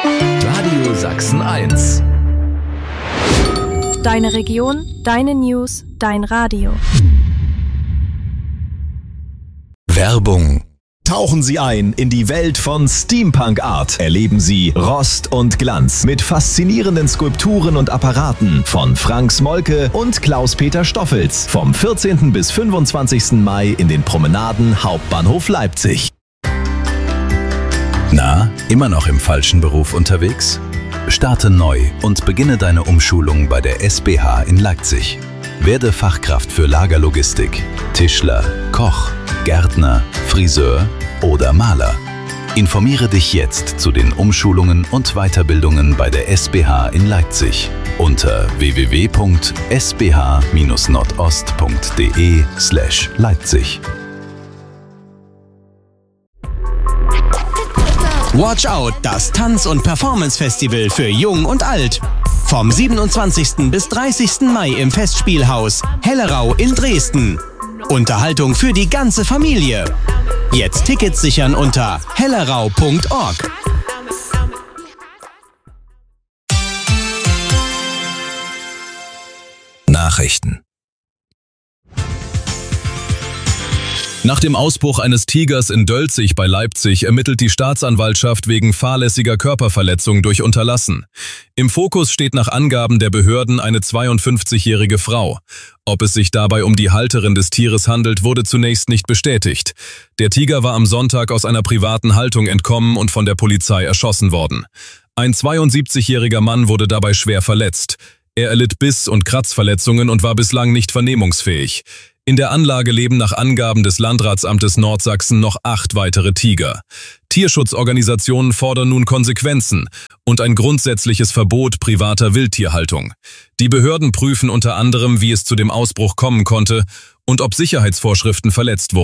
Radio Sachsen 1. Deine Region, deine News, dein Radio. Werbung. Tauchen Sie ein in die Welt von Steampunk Art. Erleben Sie Rost und Glanz mit faszinierenden Skulpturen und Apparaten von Frank Smolke und Klaus-Peter Stoffels vom 14. bis 25. Mai in den Promenaden Hauptbahnhof Leipzig. Na, immer noch im falschen Beruf unterwegs? Starte neu und beginne deine Umschulung bei der SBH in Leipzig. Werde Fachkraft für Lagerlogistik, Tischler, Koch, Gärtner, Friseur oder Maler. Informiere dich jetzt zu den Umschulungen und Weiterbildungen bei der SBH in Leipzig unter www.sbh-nordost.de/Leipzig. Watch Out, das Tanz- und Performance-Festival für Jung und Alt. Vom 27. bis 30. Mai im Festspielhaus Hellerau in Dresden. Unterhaltung für die ganze Familie. Jetzt Tickets sichern unter hellerau.org. Nachrichten. Nach dem Ausbruch eines Tigers in Dölzig bei Leipzig ermittelt die Staatsanwaltschaft wegen fahrlässiger Körperverletzung durch Unterlassen. Im Fokus steht nach Angaben der Behörden eine 52-jährige Frau. Ob es sich dabei um die Halterin des Tieres handelt, wurde zunächst nicht bestätigt. Der Tiger war am Sonntag aus einer privaten Haltung entkommen und von der Polizei erschossen worden. Ein 72-jähriger Mann wurde dabei schwer verletzt. Er erlitt Biss- und Kratzverletzungen und war bislang nicht vernehmungsfähig. In der Anlage leben nach Angaben des Landratsamtes Nordsachsen noch 8 weitere Tiger. Tierschutzorganisationen fordern nun Konsequenzen und ein grundsätzliches Verbot privater Wildtierhaltung. Die Behörden prüfen unter anderem, wie es zu dem Ausbruch kommen konnte und ob Sicherheitsvorschriften verletzt wurden.